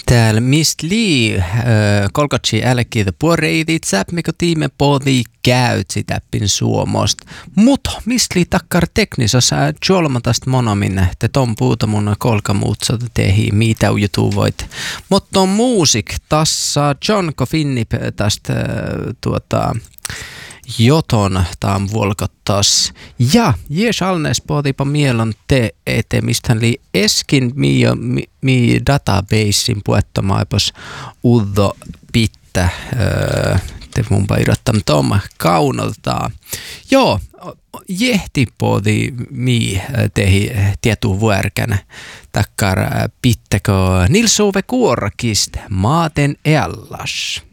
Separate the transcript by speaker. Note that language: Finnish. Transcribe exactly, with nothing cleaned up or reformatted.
Speaker 1: Täällä mist lii äh, kolkotsi älkiitä puoreitit säp, mikä tiime podi käyt sitä pin suomosta. Mut mist lii takkar teknisessä jolmatasta monomin, te ton puuta mun kolkamuutsota tehi, mitä ujutuu voit. Mutta on muusik, tassa John Kofinnip tästä äh, tuota... joton taam vuolkottas. Ja jes alnes pohtipa mielon te, ete mistä li eskin mi, mi, mi databasein puettamaipos uddo pittä. Öö, te munpa irrottam tom kaunoltaa. Joo, jehti pohti mi tehi tietu vuorkän takkar pittäkö Nils Ove Kuorkist maaten eallas.